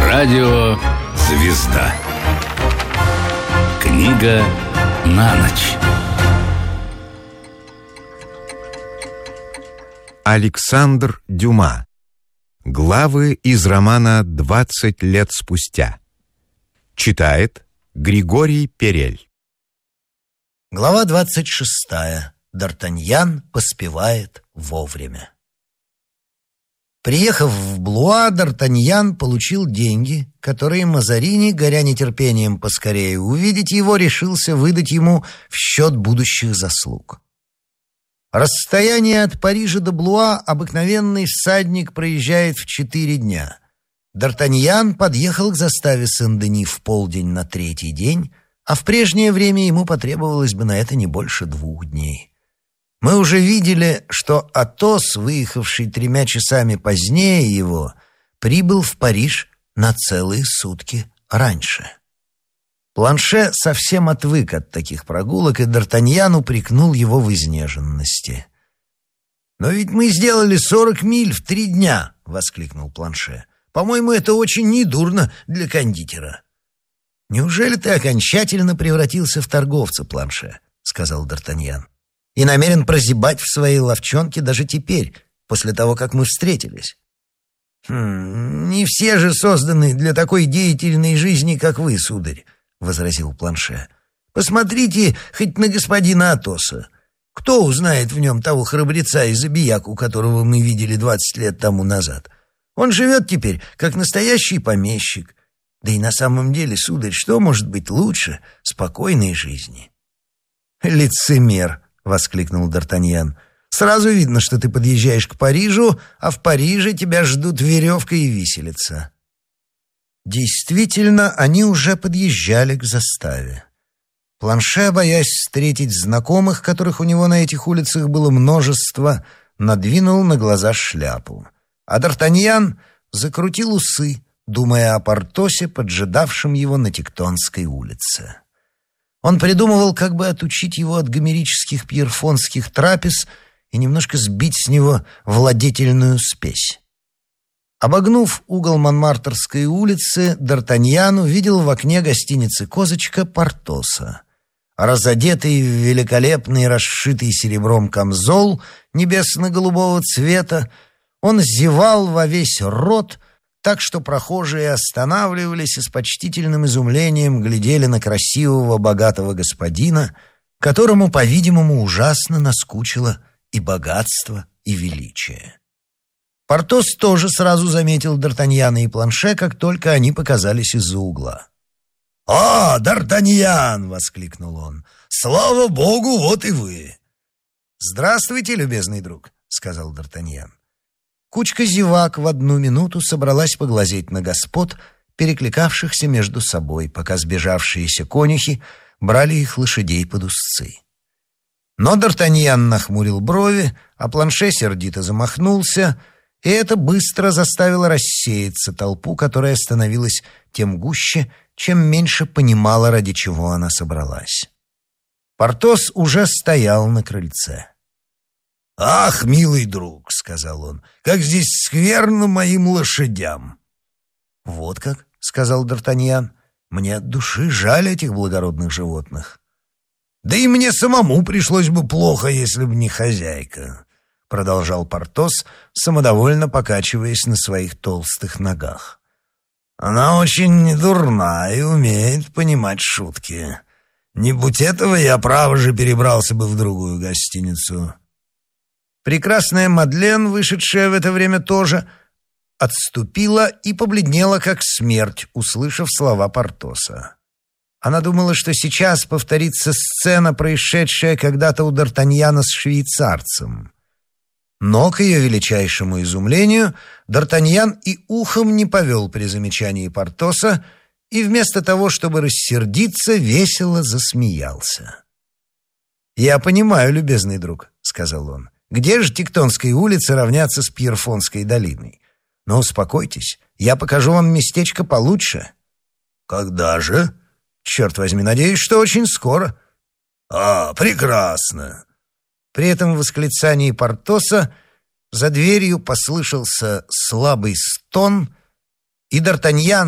Радио «Звезда». Книга на ночь. Александр Дюма. Главы из романа «20 лет спустя». Читает Григорий Перель. Глава 26. Д'Артаньян поспевает вовремя. Приехав в Блуа, Д'Артаньян получил деньги, которые Мазарини, горя нетерпением поскорее увидеть его, решился выдать ему в счет будущих заслуг. Расстояние от Парижа до Блуа обыкновенный всадник проезжает в 4 дня. Д'Артаньян подъехал к заставе Сен-Дени в полдень на 3-й день, а в прежнее время ему потребовалось бы на это не больше 2 дней. Мы уже видели, что Атос, выехавший 3 часами позднее его, прибыл в Париж на целые сутки раньше. Планше совсем отвык от таких прогулок, и Д'Артаньян упрекнул его в изнеженности. «Но ведь мы сделали 40 миль в 3 дня!» — воскликнул Планше. «По-моему, это очень недурно для кондитера». «Неужели ты окончательно превратился в торговца, Планше?» — сказал Д'Артаньян. «И намерен прозябать в своей лавчонке даже теперь, после того, как мы встретились?» «Не все же созданы для такой деятельной жизни, как вы, сударь», — возразил Планше. «Посмотрите хоть на господина Атоса. Кто узнает в нем того храбреца и забияку, которого мы видели 20 лет тому назад? Он живет теперь, как настоящий помещик. Да и на самом деле, сударь, что может быть лучше спокойной жизни?» «Лицемер!» — воскликнул Д'Артаньян. «Сразу видно, что ты подъезжаешь к Парижу, а в Париже тебя ждут веревка и виселица». Действительно, они уже подъезжали к заставе. Планше, боясь встретить знакомых, которых у него на этих улицах было множество, надвинул на глаза шляпу. А Д'Артаньян закрутил усы, думая о Портосе, поджидавшем его на Тектонской улице. Он придумывал, как бы отучить его от гомерических пьерфонских трапез и немножко сбить с него владетельную спесь. Обогнув угол Монмартрской улицы, Д'Артаньян увидел в окне гостиницы «Козочка» Портоса. Разодетый в великолепный, расшитый серебром камзол небесно-голубого цвета, он зевал во весь рот, так что прохожие останавливались и с почтительным изумлением глядели на красивого, богатого господина, которому, по-видимому, ужасно наскучило и богатство, и величие. Портос тоже сразу заметил Д'Артаньяна и Планше, как только они показались из-за угла. «А, Д'Артаньян!» — воскликнул он. «Слава богу, вот и вы!» «Здравствуйте, любезный друг!» — сказал Д'Артаньян. Кучка зевак в 1 минуту собралась поглазеть на господ, перекликавшихся между собой, пока сбежавшиеся конюхи брали их лошадей под узцы. Но Д'Артаньян нахмурил брови, а Планше сердито замахнулся, и это быстро заставило рассеяться толпу, которая становилась тем гуще, чем меньше понимала, ради чего она собралась. Портос уже стоял на крыльце. «Ах, милый друг», — сказал он, — «как здесь скверно моим лошадям!» «Вот как», — сказал Д'Артаньян, — «мне от души жаль этих благородных животных». «Да и мне самому пришлось бы плохо, если бы не хозяйка», — продолжал Портос, самодовольно покачиваясь на своих толстых ногах. «Она очень дурна и умеет понимать шутки. Не будь этого, я, право же, перебрался бы в другую гостиницу». Прекрасная Мадлен, вышедшая в это время тоже, отступила и побледнела, как смерть, услышав слова Портоса. Она думала, что сейчас повторится сцена, происшедшая когда-то у Д'Артаньяна с швейцарцем. Но, к ее величайшему изумлению, Д'Артаньян и ухом не повел при замечании Портоса и вместо того, чтобы рассердиться, весело засмеялся. «Я понимаю, любезный друг», — сказал он, — «где же Тектонские улицы равнятся с Пьерфонской долиной? Но успокойтесь, я покажу вам местечко получше». «Когда же?» «Черт возьми, надеюсь, что очень скоро». «А, прекрасно!» При этом восклицании Портоса за дверью послышался слабый стон, и Д'Артаньян,